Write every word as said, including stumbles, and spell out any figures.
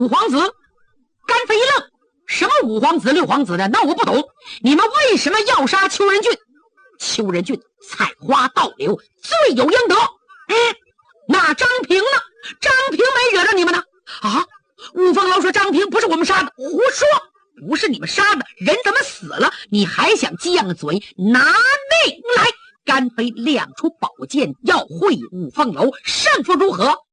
五皇子。甘飞一愣，什么五皇子六皇子的，那我不懂，你们为什么要杀邱仁俊？邱仁俊采花盗柳，罪有应得。嗯，那张平呢？张平没惹着你们呢？啊，五凤楼说张平不是我们杀的，胡说，不是你们杀的，人怎么死了？你还想犟嘴？拿命来！甘飞亮出宝剑要会五凤楼，胜负如何？